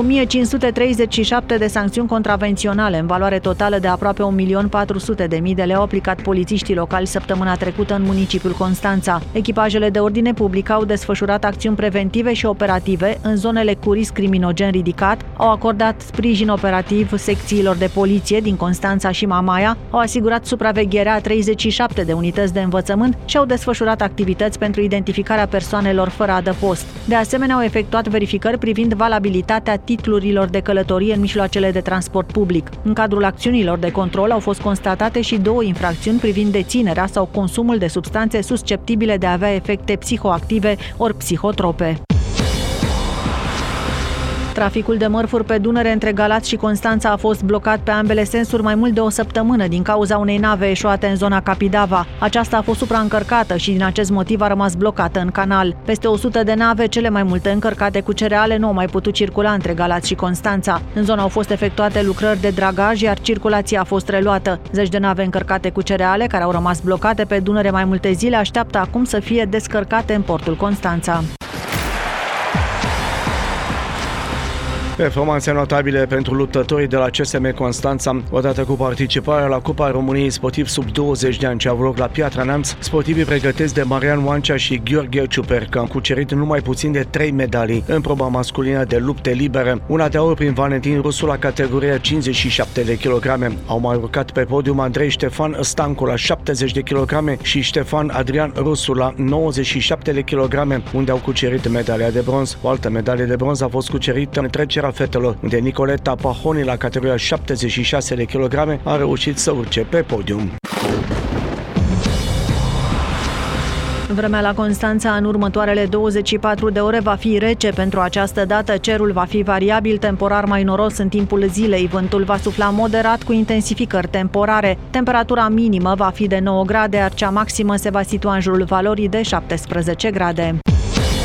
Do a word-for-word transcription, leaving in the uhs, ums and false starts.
o mie cinci sute treizeci și șapte de sancțiuni contravenționale în valoare totală de aproape un milion patru sute de mii de lei au aplicat polițiștii locali săptămâna trecută în municipiul Constanța. Echipajele de ordine public au desfășurat acțiuni preventive și operative în zonele cu risc criminogen ridicat, au acordat sprijin operativ secțiilor de poliție din Constanța și Mamaia, au asigurat supravegherea a treizeci și șapte de unități de învățământ și au desfășurat activități pentru identificarea persoanelor fără adăpost. De asemenea, au efectuat verificări privind valabilitatea titlurilor de călătorie în mijloacele de transport public. În cadrul acțiunilor de control au fost constatate și două infracțiuni privind deținerea sau consumul de substanțe susceptibile de a avea efecte psihoactive ori psihotrope. Traficul de mărfuri pe Dunăre între Galați și Constanța a fost blocat pe ambele sensuri mai mult de o săptămână din cauza unei nave eșuate în zona Capidava. Aceasta a fost supraîncărcată și din acest motiv a rămas blocată în canal. Peste o sută de nave, cele mai multe încărcate cu cereale, nu au mai putut circula între Galați și Constanța. În zonă au fost efectuate lucrări de dragaj, iar circulația a fost reluată. Zeci de nave încărcate cu cereale, care au rămas blocate pe Dunăre mai multe zile, așteaptă acum să fie descărcate în portul Constanța. Performanțe notabile pentru luptătorii de la C S M Constanța, odată cu participarea la Cupa României sportiv sub douăzeci de ani ce a avut loc la Piatra Neamț. Sportivii pregătiți de Marian Oancea și Gheorghe Ciupercă au cucerit numai puțin de trei medalii în proba masculină de lupte libere, una de aur prin Valentin Rusu la categoria cincizeci și șapte de kilograme. Au mai urcat pe podium Andrei Ștefan Stancu la șaptezeci de kilograme și Ștefan Adrian Rusu la nouăzeci și șapte de kilograme, unde au cucerit medalia de bronz. O altă medalie de bronz a fost cucerită în trecerea fetelor, unde Nicoleta Pahoni la categoria șaptezeci și șase de kilograme a reușit să urce pe podium. Vremea la Constanța în următoarele douăzeci și patru de ore va fi rece. Pentru această dată cerul va fi variabil, temporar mai noros în timpul zilei. Vântul va sufla moderat cu intensificări temporare. Temperatura minimă va fi de nouă grade, iar cea maximă se va situa în jurul valorii de șaptesprezece grade.